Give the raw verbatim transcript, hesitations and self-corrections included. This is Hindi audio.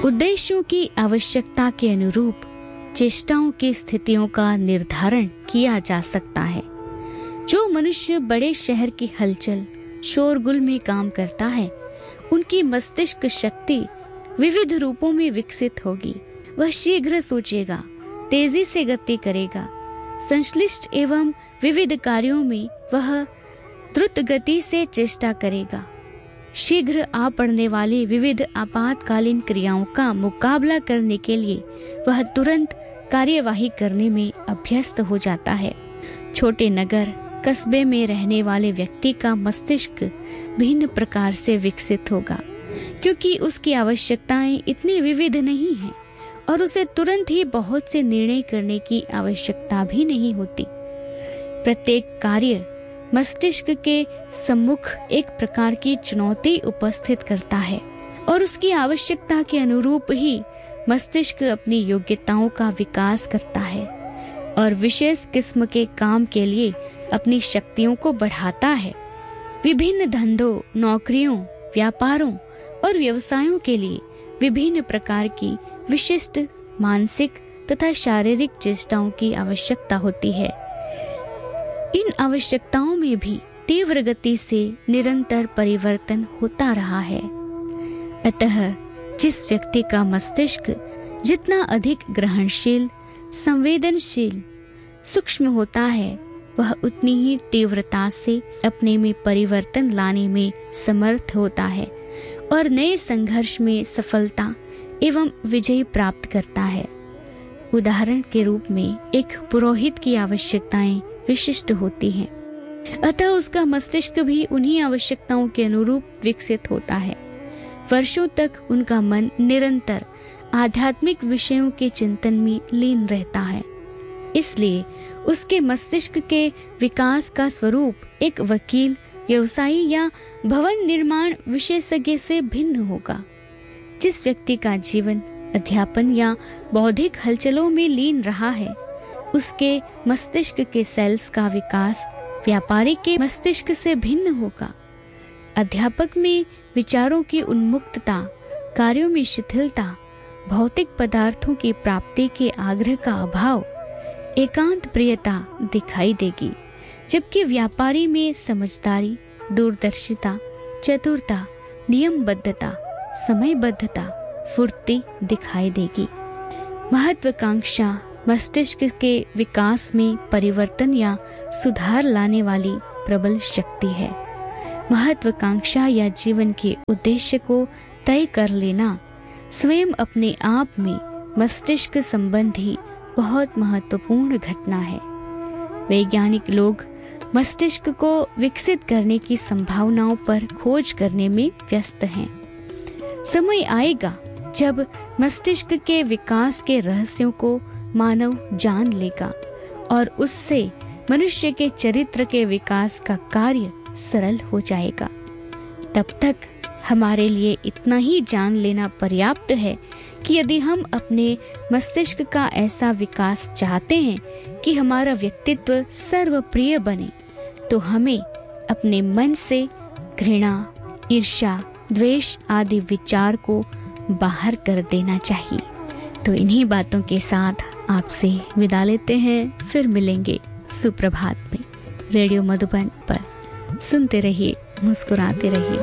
उद्देश्यों की आवश्यकता के अनुरूप चेष्टाओं की स्थितियों का निर्धारण किया जा सकता है। जो मनुष्य बड़े शहर की हलचल शोरगुल में काम करता है, उनकी मस्तिष्क शक्ति विविध रूपों में विकसित होगी। वह शीघ्र सोचेगा, तेजी से गति करेगा। संश्लिष्ट एवं विविध कार्यों में वह द्रुत गति से चेष्टा करेगा। शीघ्र आ पड़ने वाली विविध आपातकालीन क्रियाओं का मुकाबला करने के लिए वह तुरंत कार्यवाही करने में अभ्यस्त हो जाता है। छोटे नगर कस्बे में रहने वाले व्यक्ति का मस्तिष्क भिन्न प्रकार से विकसित होगा, क्योंकि उसकी आवश्यकताएं इतनी विविध नहीं हैं और उसे तुरंत ही बहुत से निर्णय करने की आवश्यकता भी नहीं होती। प्रत्येक कार्य मस्तिष्क के सम्मुख एक प्रकार की चुनौती उपस्थित करता है और उसकी आवश्यकता के अनुरूप ही मस्तिष्क अपनी योग्यताओं का विकास करता है और विशेष किस्म के काम के लिए अपनी शक्तियों को बढ़ाता है। विभिन्न धंधों, नौकरियों, व्यापारों और व्यवसायों के लिए विभिन्न प्रकार की विशिष्ट मानसिक तथा शारीरिक चेष्टाओं की आवश्यकता होती है। इन आवश्यकताओं में भी तीव्र गति से निरंतर परिवर्तन होता रहा है। अतः जिस व्यक्ति का मस्तिष्क जितना अधिक ग्रहणशील, संवेदनशील, सूक्ष्म होता है, वह उतनी ही तीव्रता से अपने में परिवर्तन लाने में समर्थ होता है और नए संघर्ष में सफलता एवं विजय प्राप्त करता है। उदाहरण के रूप में एक पुरोहित की आवश्यकताएं विशिष्ट होती हैं, अतः उसका मस्तिष्क भी उन्हीं आवश्यकताओं के अनुरूप विकसित होता है। वर्षों तक उनका मन निरंतर आध्यात्मिक विषयों के चिंतन में लीन रहता है। इसलिए उसके मस्तिष्क के विकास का स्वरूप एक वकील, व्यवसायी या भवन निर्माण विशेषज्ञ से भिन्न होगा। जिस व्यक्ति का जीवन अध्यापन या बौद्धिक हलचलों में लीन रहा है, उसके मस्तिष्क के सेल्स का विकास व्यापारी के मस्तिष्क से भिन्न होगा। अध्यापक में विचारों की उन्मुक्तता, कार्यों में शिथिलता, भौतिक पदार्थों की प्राप्ति के आग्रह का अभाव, एकांत प्रियता दिखाई देगी, जबकि व्यापारी में समझदारी, दूरदर्शिता, चतुरता, नियमबद्धता, समयबद्धता, फुर्ती दिखाई देगी। महत्वाकांक्षा मस्तिष्क के विकास में परिवर्तन या सुधार लाने वाली प्रबल शक्ति है। महत्वाकांक्षा या जीवन के उद्देश्य को तय कर लेना स्वयं अपने आप में मस्तिष्क संबंधी बहुत महत्वपूर्ण घटना है। वैज्ञानिक लोग मस्तिष्क को विकसित करने की संभावनाओं पर खोज करने में व्यस्त हैं। समय आएगा जब मस्तिष्क के विकास के रहस्यों को मानव जान लेगा और उससे मनुष्य के चरित्र के विकास का कार्य सरल हो जाएगा। तब तक हमारे लिए इतना ही जान लेना पर्याप्त है कि यदि हम अपने मस्तिष्क का ऐसा विकास चाहते हैं कि हमारा व्यक्तित्व सर्वप्रिय बने, तो हमें अपने मन से घृणा, ईर्ष्या, द्वेष आदि विचार को बाहर कर देना चाहिए। तो इन्हीं बातों के साथ आपसे विदा लेते हैं, फिर मिलेंगे सुप्रभात में। रेडियो मधुबन पर सुनते रहिए, मुस्कुराते रहिए।